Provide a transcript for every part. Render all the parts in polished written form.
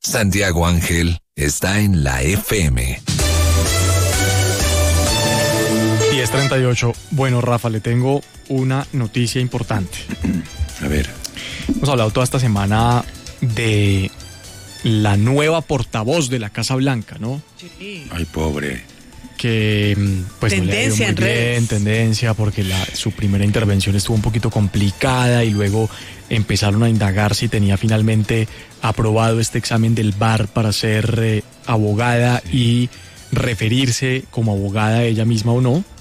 Santiago Ángel está en la FM. 10:38. Bueno, Rafa, le tengo una noticia importante. A ver. Hemos hablado toda esta semana de la nueva portavoz de la Casa Blanca, ¿no? Sí. Ay, pobre. Que pues tendencia no le ha ido muy bien, tendencia, porque su primera intervención estuvo un poquito complicada y luego empezaron a indagar si tenía finalmente aprobado este examen del bar para ser abogada y referirse como abogada ella misma o no.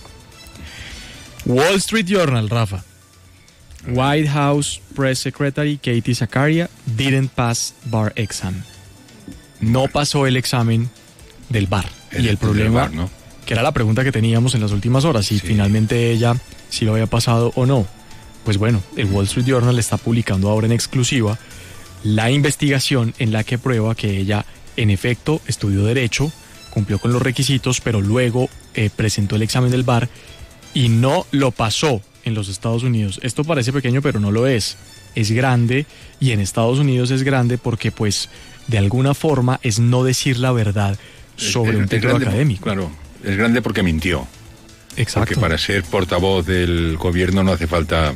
Wall Street Journal, Rafa. White House Press Secretary Katie Zakaria didn't pass bar exam. No pasó el examen del bar. Y el problema, bar, ¿no? Que era la pregunta que teníamos en las últimas horas, si finalmente ella si lo había pasado o no. Pues bueno, el Wall Street Journal está publicando ahora en exclusiva la investigación en la que prueba que ella en efecto estudió Derecho, cumplió con los requisitos, pero luego presentó el examen del bar y no lo pasó en los Estados Unidos. Esto parece pequeño, pero no lo es. Es grande, y en Estados Unidos es grande porque, pues, de alguna forma es no decir la verdad sobre un título académico. Claro, es grande porque mintió. Exacto. Porque para ser portavoz del gobierno no hace falta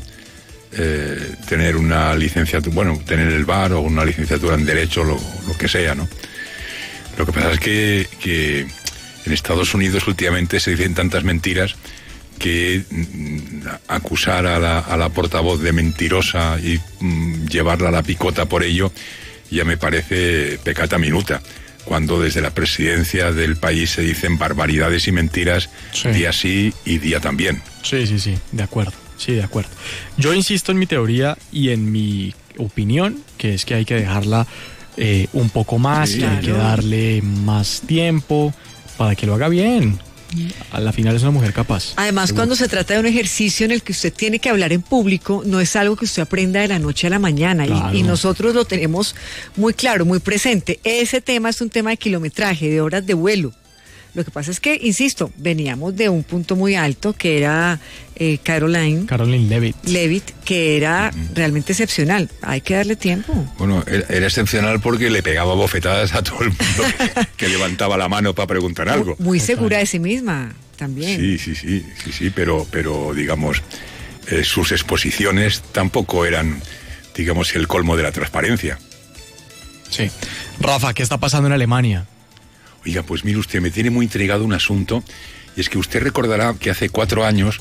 tener una licenciatura, bueno, tener el bar o una licenciatura en Derecho, lo que sea, ¿no? Lo que pasa es que en Estados Unidos últimamente se dicen tantas mentiras que acusar a la portavoz de mentirosa y llevarla a la picota por ello ya me parece peccata minuta, cuando desde la presidencia del país se dicen barbaridades y mentiras día sí y día también. Sí, de acuerdo. Yo insisto en mi teoría y en mi opinión, que es que hay que dejarla un poco más, que hay que darle más tiempo para que lo haga bien. A la final es una mujer capaz. Además, seguro. Cuando se trata de un ejercicio en el que usted tiene que hablar en público, no es algo que usted aprenda de la noche a la mañana. Claro. Y nosotros lo tenemos muy claro, muy presente. Ese tema es un tema de kilometraje, de horas de vuelo. Lo que pasa es que, insisto, veníamos de un punto muy alto, que era Caroline Leavitt, que era realmente excepcional. Hay que darle tiempo. Bueno, era excepcional porque le pegaba bofetadas a todo el mundo que levantaba la mano para preguntar algo. Muy segura de sí misma, también. Sí, pero digamos, sus exposiciones tampoco eran, digamos, el colmo de la transparencia. Sí. Rafa, ¿qué está pasando en Alemania? Oiga, pues mire usted, me tiene muy intrigado un asunto, y es que usted recordará que hace 4 años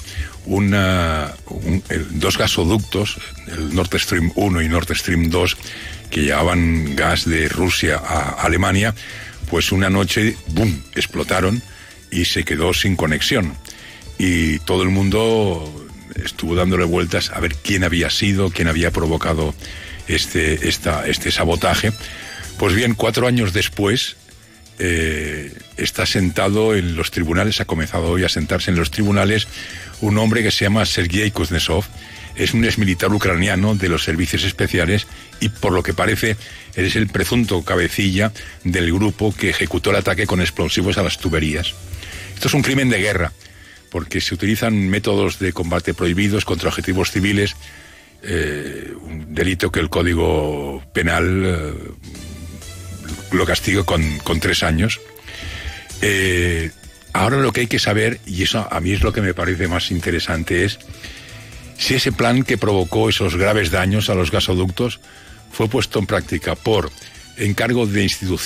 dos gasoductos, el Nord Stream 1 y Nord Stream 2, que llevaban gas de Rusia a Alemania, pues una noche, ¡boom!, explotaron y se quedó sin conexión. Y todo el mundo estuvo dándole vueltas a ver quién había sido, quién había provocado este sabotaje. Pues bien, 4 años después, está sentado en los tribunales, ha comenzado hoy a sentarse en los tribunales un hombre que se llama Sergei Kuznetsov. Es un exmilitar ucraniano de los servicios especiales y, por lo que parece, es el presunto cabecilla del grupo que ejecutó el ataque con explosivos a las tuberías. Esto es un crimen de guerra, porque se utilizan métodos de combate prohibidos contra objetivos civiles, un delito que el Código Penal lo castigo con 3 años. Ahora lo que hay que saber, y eso a mí es lo que me parece más interesante, es si ese plan que provocó esos graves daños a los gasoductos fue puesto en práctica por encargo de instituciones